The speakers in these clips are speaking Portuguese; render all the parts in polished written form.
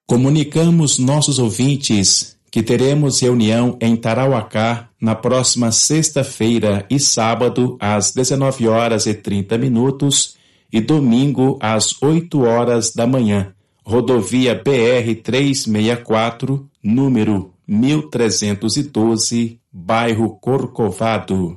Comunicamos nossos ouvintes que teremos reunião em Tarauacá na próxima sexta-feira e sábado às 19h30 e domingo às 8h da manhã. Rodovia BR-364, número 1312, bairro Corcovado.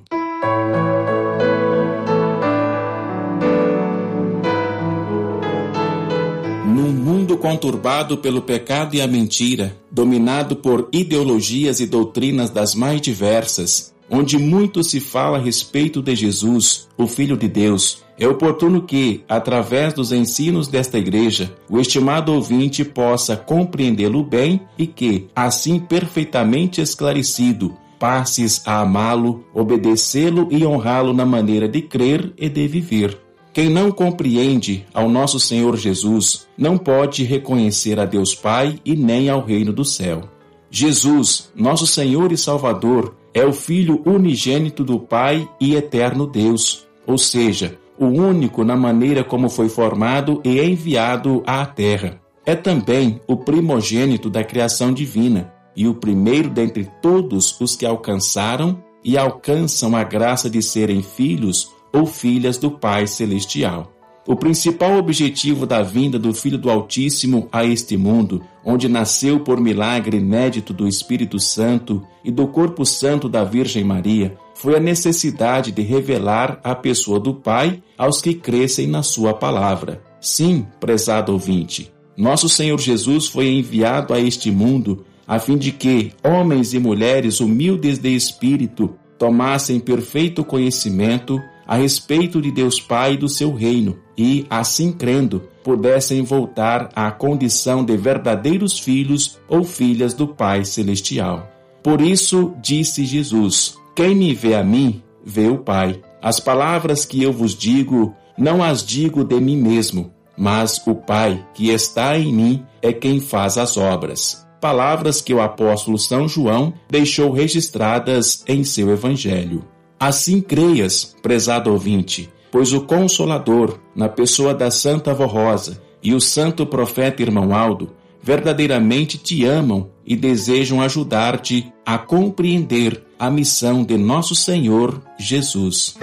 Num mundo conturbado pelo pecado e a mentira, dominado por ideologias e doutrinas das mais diversas, onde muito se fala a respeito de Jesus, o Filho de Deus, é oportuno que, através dos ensinos desta igreja, o estimado ouvinte possa compreendê-lo bem e que, assim perfeitamente esclarecido, passes a amá-lo, obedecê-lo e honrá-lo na maneira de crer e de viver. Quem não compreende ao nosso Senhor Jesus não pode reconhecer a Deus Pai e nem ao reino do céu. Jesus, nosso Senhor e Salvador, é o Filho unigênito do Pai e eterno Deus, ou seja, o único na maneira como foi formado e enviado à terra. É também o primogênito da criação divina e o primeiro dentre todos os que alcançaram e alcançam a graça de serem filhos ou filhas do Pai Celestial. O principal objetivo da vinda do Filho do Altíssimo a este mundo, onde nasceu por milagre inédito do Espírito Santo e do Corpo Santo da Virgem Maria, foi a necessidade de revelar a pessoa do Pai aos que crescem na sua palavra. Sim, prezado ouvinte, nosso Senhor Jesus foi enviado a este mundo a fim de que homens e mulheres humildes de espírito tomassem perfeito conhecimento a respeito de Deus Pai e do seu reino e, assim crendo, pudessem voltar à condição de verdadeiros filhos ou filhas do Pai Celestial. Por isso, disse Jesus: quem me vê a mim, vê o Pai. As palavras que eu vos digo, não as digo de mim mesmo, mas o Pai que está em mim é quem faz as obras. Palavras que o apóstolo São João deixou registradas em seu Evangelho. Assim creias, prezado ouvinte, pois o Consolador, na pessoa da Santa Avó Rosa e o Santo Profeta Irmão Aldo, verdadeiramente te amam e desejam ajudar-te a compreender a missão de nosso Senhor Jesus.